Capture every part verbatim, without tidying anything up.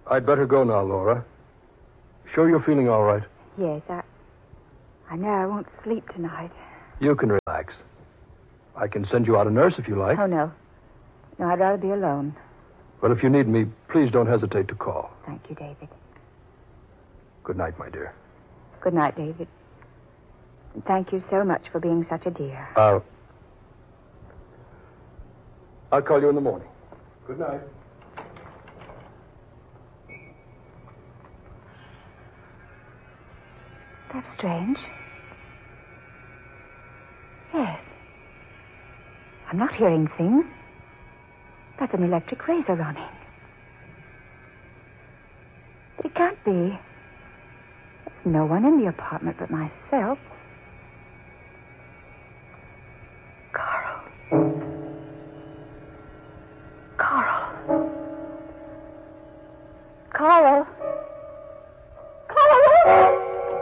I'd better go now, Laura. Sure you're feeling all right? Yes, I... I know I won't sleep tonight. You can relax. I can send you out a nurse if you like. Oh, no. No, I'd rather be alone. Well, if you need me, please don't hesitate to call. Thank you, David. Good night, my dear. Good night, David. And thank you so much for being such a dear. I'll... I'll call you in the morning. Good night. That's strange. Yes. I'm not hearing things. That's an electric razor running. But it can't be. There's no one in the apartment but myself. Carl. Carl. Carl. Carl!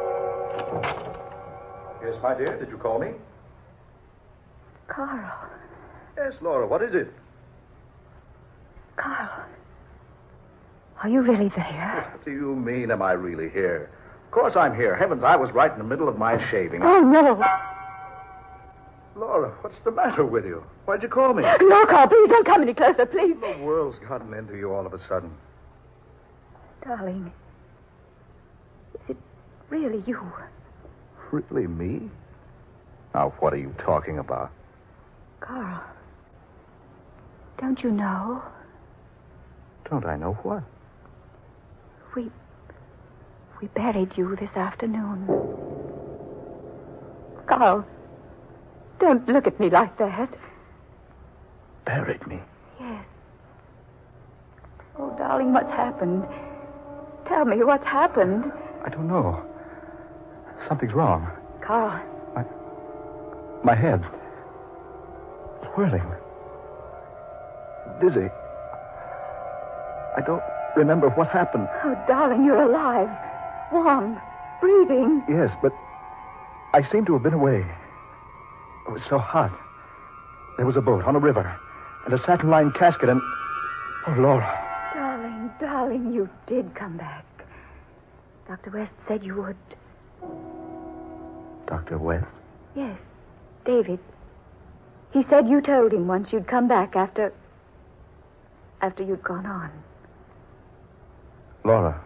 Yes, my dear, did you call me? Carl. Yes, Laura, what is it? Carl. Are you really there? What do you mean, am I really here? Of course I'm here. Heavens, I was right in the middle of my shaving. Oh, no. Laura, what's the matter with you? Why'd you call me? No, Carl, please don't come any closer, please. The world's gotten into you all of a sudden. Darling, is it really you? Really, me? Now, what are you talking about? Carl, don't you know? Don't I know what? We... we buried you this afternoon. Carl, don't look at me like that. Buried me? Yes. Oh, darling, what's happened? Tell me what's happened. I don't know. Something's wrong. Carl. My... my head. Whirling. Dizzy. I don't remember what happened. Oh, darling, you're alive. Warm. Breathing. Yes, but I seem to have been away. It was so hot. There was a boat on a river and a satin-lined casket and... Oh, Laura. Darling, darling, you did come back. Doctor West said you would. Doctor West? Yes, David. He said you told him once you'd come back after... after you'd gone on. Laura,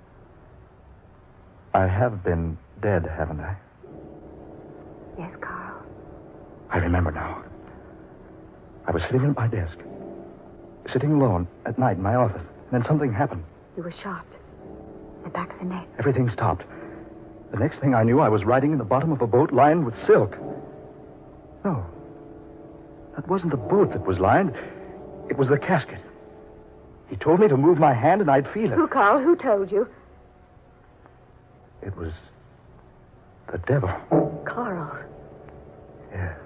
I have been dead, haven't I? Yes, Carl. I remember now. I was sitting at my desk, sitting alone at night in my office, and then something happened. You were shot. The back of the neck. Everything stopped. The next thing I knew, I was riding in the bottom of a boat lined with silk. No. That wasn't the boat that was lined. It was the casket. He told me to move my hand and I'd feel it. Who, Carl? Who told you? It was the devil. Carl. Yes.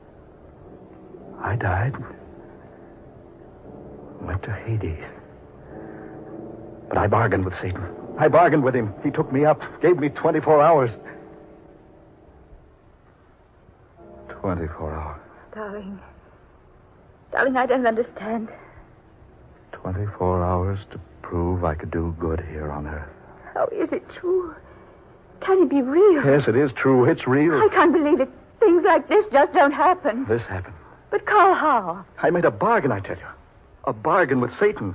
I died. Went to Hades. But I bargained with Satan. I bargained with him. He took me up, gave me twenty-four hours. twenty-four hours. Darling. Darling, I don't understand. twenty-four hours to prove I could do good here on Earth. Oh, is it true? Can it be real? Yes, it is true. It's real. I can't believe it. Things like this just don't happen. This happened. But, Carl, how? I made a bargain, I tell you. A bargain with Satan.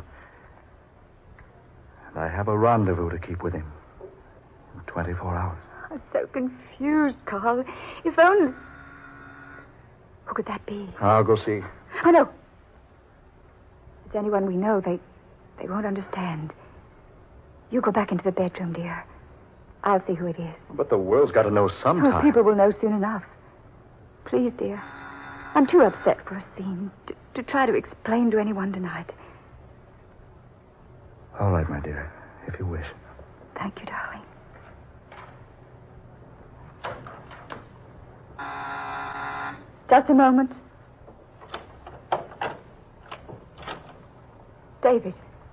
And I have a rendezvous to keep with him. In twenty-four hours. I'm so confused, Carl. If only... Who could that be? I'll go see. Oh, no. If it's anyone we know, they... they won't understand. You go back into the bedroom, dear. I'll see who it is. But the world's got to know sometime. Oh, people will know soon enough. Please, dear. I'm too upset for a scene to, to try to explain to anyone tonight. All right, my dear, if you wish. Thank you, darling. Just a moment. David.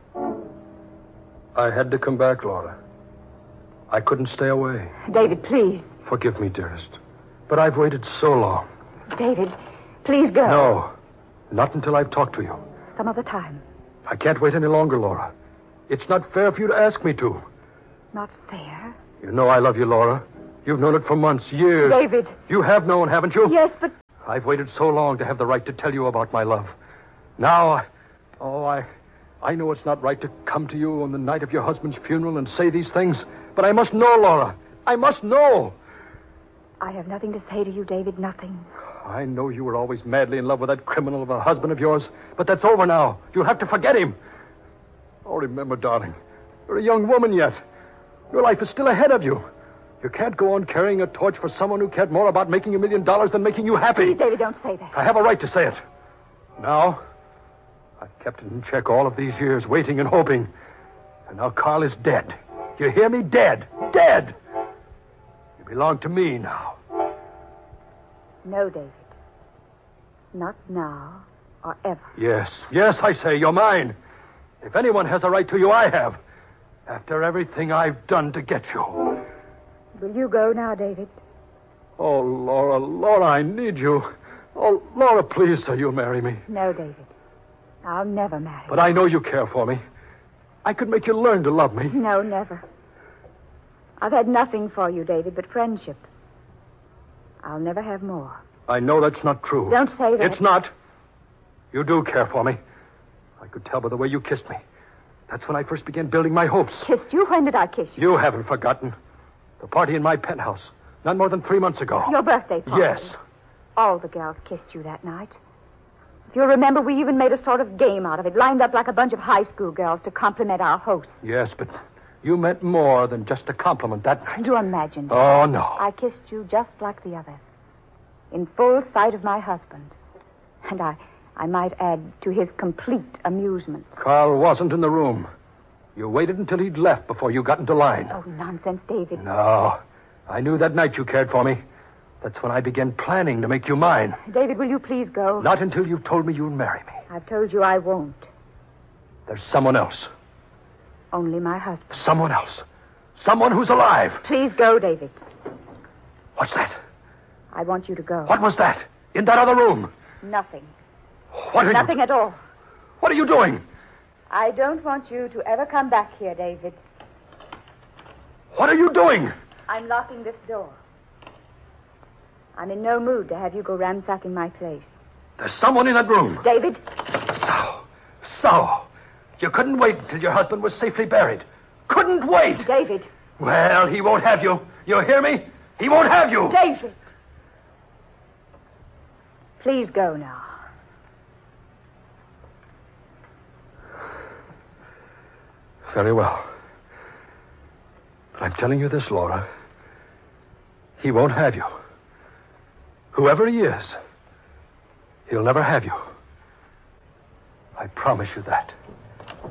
I had to come back, Laura. I couldn't stay away. David, please. Forgive me, dearest. But I've waited so long. David, please go. No. Not until I've talked to you. Some other time. I can't wait any longer, Laura. It's not fair for you to ask me to. Not fair? You know I love you, Laura. You've known it for months, years. David. You have known, haven't you? Yes, but... I've waited so long to have the right to tell you about my love. Now, I, oh, I, I know it's not right to come to you on the night of your husband's funeral and say these things, but I must know, Laura. I must know. I have nothing to say to you, David, nothing. I know you were always madly in love with that criminal of a husband of yours, but that's over now. You'll have to forget him. Oh, remember, darling, you're a young woman yet. Your life is still ahead of you. You can't go on carrying a torch for someone who cared more about making a million dollars than making you happy. Please, David, don't say that. I have a right to say it. Now, I've kept it in check all of these years, waiting and hoping. And now Carl is dead. You hear me? Dead. Dead. You belong to me now. No, David. Not now or ever. Yes, yes, I say, you're mine. If anyone has a right to you, I have. After everything I've done to get you. Will you go now, David? Oh, Laura, Laura, I need you. Oh, Laura, please, say you'll marry me. No, David. I'll never marry. But I know you care for me. I could make you learn to love me. No, never. I've had nothing for you, David, but friendship. I'll never have more. I know that's not true. Don't say that. It's not. You do care for me. I could tell by the way you kissed me. That's when I first began building my hopes. Kissed you? When did I kiss you? You haven't forgotten. The party in my penthouse. Not more than three months ago. Your birthday party? Yes. All the girls kissed you that night. If you remember, we even made a sort of game out of it, lined up like a bunch of high school girls to compliment our host. Yes, but you meant more than just a compliment that night. Do imagine. Oh, no. I kissed you just like the others. In full sight of my husband. And I, I might add, to his complete amusement. Carl wasn't in the room. You waited until he'd left before you got into line. Oh, nonsense, David. No. I knew that night you cared for me. That's when I began planning to make you mine. David, will you please go? Not until you've told me you'll marry me. I've told you I won't. There's someone else. Only my husband. Someone else. Someone who's alive. Please go, David. What's that? I want you to go. What was that? In that other room? Nothing. What are Nothing you... at all. What are you doing? I don't want you to ever come back here, David. What are you doing? I'm locking this door. I'm in no mood to have you go ransacking my place. There's someone in that room. David? So, so, you couldn't wait until your husband was safely buried. Couldn't wait. David. Well, he won't have you. You hear me? He won't have you. David. Please go now. Very well. But I'm telling you this, Laura. He won't have you. Whoever he is, he'll never have you. I promise you that.